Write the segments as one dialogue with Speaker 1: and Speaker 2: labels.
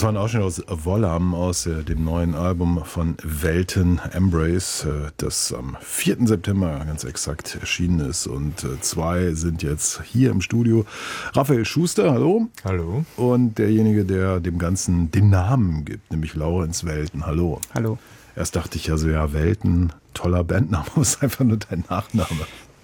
Speaker 1: Das war ein Ausschnitt aus Vollam, aus dem neuen Album von Welten, Embrace, das am 4. September ganz exakt erschienen ist. Und zwei sind jetzt hier im Studio. Raphael Schuster, hallo.
Speaker 2: Hallo.
Speaker 1: Und derjenige, der dem Ganzen den Namen gibt, nämlich Laurenz Welten, hallo.
Speaker 3: Hallo.
Speaker 1: Erst dachte ich Welten, toller Bandname, ist einfach nur dein Nachname.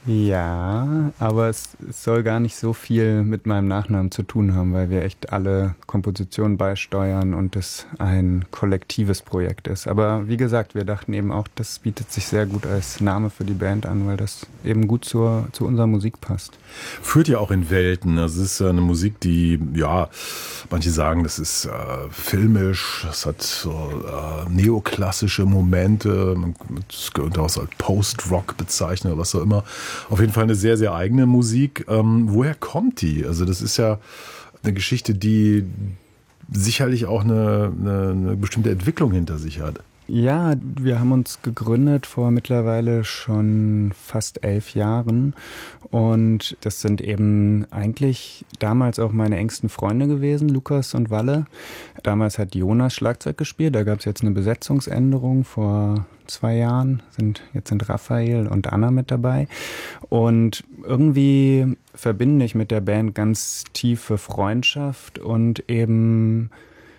Speaker 3: Ja, aber es soll gar nicht so viel mit meinem Nachnamen zu tun haben, weil wir echt alle Kompositionen beisteuern und es ein kollektives Projekt ist. Aber wie gesagt, wir dachten eben auch, das bietet sich sehr gut als Name für die Band an, weil das eben gut zu unserer Musik passt.
Speaker 1: Führt ja auch in Welten. Das ist eine Musik, die, ja, manche sagen, das ist filmisch, es hat so neoklassische Momente, man könnte auch als Post-Rock bezeichnen oder was auch immer. Auf jeden Fall eine sehr, sehr eigene Musik. Woher kommt die? Also das ist ja eine Geschichte, die sicherlich auch eine bestimmte Entwicklung hinter sich hat.
Speaker 3: Ja, wir haben uns gegründet vor mittlerweile schon fast 11 Jahren und das sind eben eigentlich damals auch meine engsten Freunde gewesen, Lukas und Walle. Damals hat Jonas Schlagzeug gespielt, da gab es jetzt eine Besetzungsänderung vor 2 Jahren, jetzt sind Raphael und Anna mit dabei und irgendwie verbinde ich mit der Band ganz tiefe Freundschaft und eben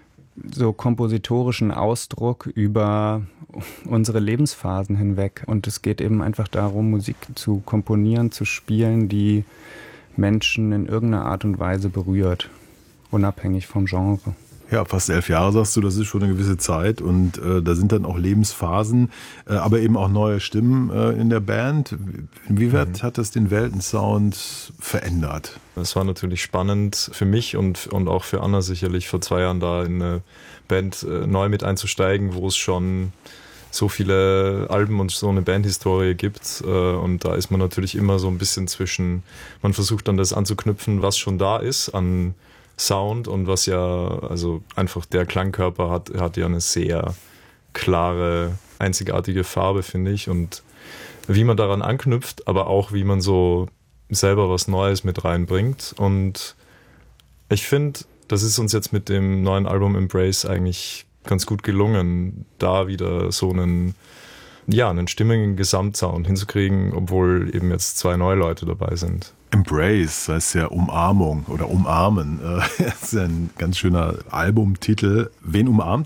Speaker 3: so kompositorischen Ausdruck über unsere Lebensphasen hinweg. Und es geht eben einfach darum, Musik zu komponieren, zu spielen, die Menschen in irgendeiner Art und Weise berührt, unabhängig vom Genre.
Speaker 1: Ja, fast 11 Jahre sagst du, das ist schon eine gewisse Zeit und da sind dann auch Lebensphasen, aber eben auch neue Stimmen in der Band. Inwieweit hat das den Weltensound verändert?
Speaker 2: Es war natürlich spannend für mich und auch für Anna sicherlich vor 2 Jahren da in eine Band neu mit einzusteigen, wo es schon so viele Alben und so eine Bandhistorie gibt und da ist man natürlich immer so ein bisschen man versucht dann das anzuknüpfen, was schon da ist an Sound und was ja, also einfach der Klangkörper hat ja eine sehr klare, einzigartige Farbe, finde ich. Und wie man daran anknüpft, aber auch wie man so selber was Neues mit reinbringt. Und ich finde, das ist uns jetzt mit dem neuen Album Embrace eigentlich ganz gut gelungen, da wieder so einen stimmigen Gesamtsound hinzukriegen, obwohl eben jetzt 2 neue Leute dabei sind.
Speaker 1: Embrace heißt ja Umarmung oder Umarmen. Das ist ja ein ganz schöner Albumtitel. Wen umarmt